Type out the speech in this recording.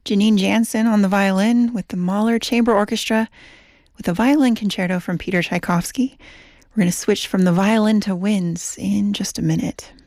Janine Jansen on the violin with the Mahler Chamber Orchestra with a violin concerto from Peter Tchaikovsky. We're going to switch from the violin to winds in just a minute.